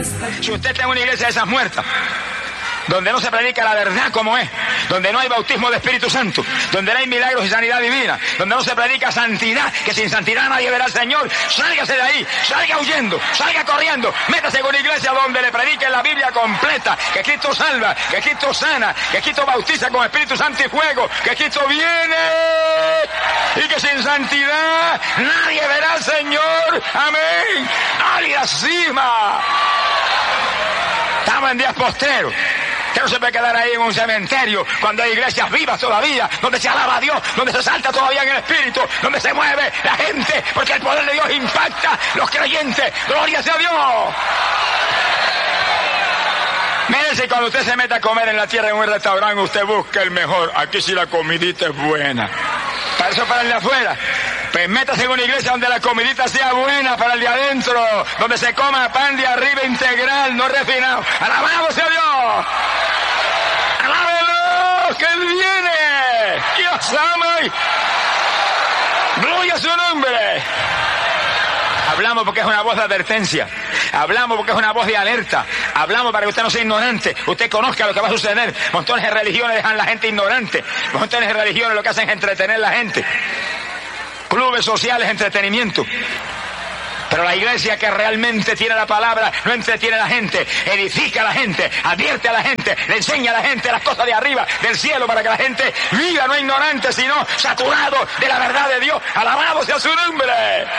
Si usted está en una iglesia de esas muertas, donde no se predica la verdad como es, donde no hay bautismo de Espíritu Santo, donde no hay milagros y sanidad divina, donde no se predica santidad, que sin santidad nadie verá al Señor, sálgase de ahí, salga huyendo, salga corriendo, métase en una iglesia donde le prediquen la Biblia completa, que Cristo salva, que Cristo sana, que Cristo bautiza con Espíritu Santo y fuego, que Cristo viene y que sin santidad nadie verá al Señor. Amén. ¡Álida cima! Estamos en días posteros. Que no se puede quedar ahí en un cementerio cuando hay iglesias vivas todavía, donde se alaba a Dios, donde se salta todavía en el Espíritu, donde se mueve la gente, porque el poder de Dios impacta los creyentes. ¡Gloria sea a Dios! Mire, si cuando usted se mete a comer en la tierra en un restaurante, usted busca el mejor. Aquí sí la comidita es buena. Para eso para el de afuera. Pues métase en una iglesia donde la comidita sea buena para el de adentro, donde se coma pan de arriba integral, no refinado. ¡Alabado sea Dios! ¡Alábelo! ¡Que Él viene! ¡Que os ama! ¡Gloria a su nombre! Hablamos porque es una voz de advertencia. Hablamos porque es una voz de alerta. Hablamos para que usted no sea ignorante. Usted conozca lo que va a suceder. Montones de religiones dejan a la gente ignorante. Montones de religiones lo que hacen es entretener a la gente. Clubes sociales, entretenimiento. Pero la iglesia que realmente tiene la palabra no entretiene a la gente, edifica a la gente, advierte a la gente, le enseña a la gente las cosas de arriba, del cielo, para que la gente viva no ignorante, sino saturado de la verdad de Dios. Alabado sea su nombre.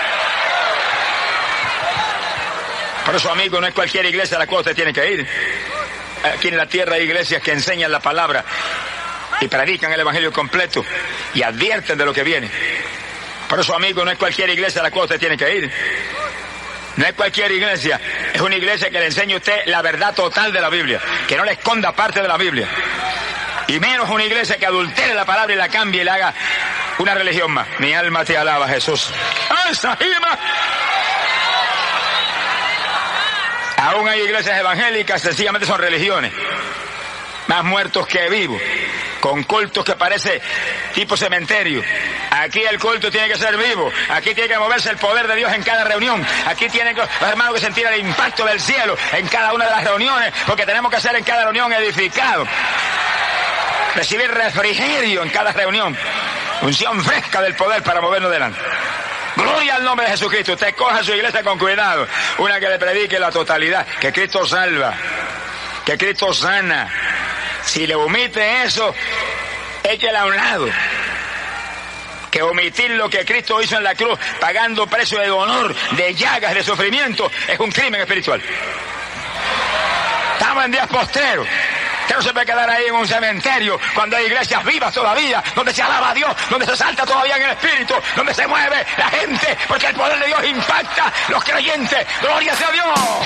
Por eso, amigo, no es cualquier iglesia a la cual usted tiene que ir. Aquí en la tierra hay iglesias que enseñan la palabra y predican el evangelio completo y advierten de lo que viene. Por eso, amigo, no es cualquier iglesia a la cual usted tiene que ir. No es cualquier iglesia. Es una iglesia que le enseña a usted la verdad total de la Biblia, que no le esconda parte de la Biblia. Y menos una iglesia que adultere la palabra y la cambie y le haga una religión más. Mi alma te alaba, Jesús. ¡Ay, Sahima! Aún hay iglesias evangélicas, sencillamente son religiones. Más muertos que vivos. Con cultos que parece tipo cementerio. Aquí el culto tiene que ser vivo. Aquí tiene que moverse el poder de Dios en cada reunión. Aquí tienen los hermanos que sentir el impacto del cielo en cada una de las reuniones, porque tenemos que ser en cada reunión edificados. Recibir refrigerio en cada reunión. Unción fresca del poder para movernos delante. Gloria al nombre de Jesucristo. Usted coja su iglesia con cuidado. Una que le predique la totalidad. Que Cristo salva. Que Cristo sana. Si le omite eso, échela a un lado. Que omitir lo que Cristo hizo en la cruz, pagando precio de honor, de llagas, de sufrimiento, es un crimen espiritual. Estamos en días postreros. Que no se puede quedar ahí en un cementerio cuando hay iglesias vivas todavía, donde se alaba a Dios, donde se salta todavía en el Espíritu, donde se mueve la gente, porque el poder de Dios impacta los creyentes. ¡Gloria sea a Dios!